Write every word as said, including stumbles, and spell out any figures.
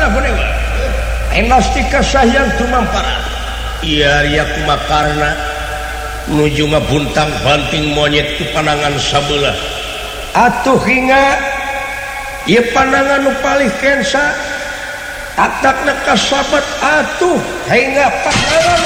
enostika sayang tumampara iya ria kumakarna nuju ngabuntang banting monyet ku panangan sabelah atuh hingga ieu panangan nu palih kensa atakna kasabat atuh hingga panangan